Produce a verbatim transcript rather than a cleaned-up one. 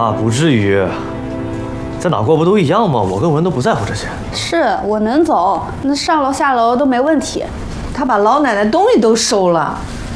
嘛，不至于，在哪过不都一样吗？我跟文都不在乎这些。 是我能走，那上楼下楼都没问题。 他把老奶奶东西都收了，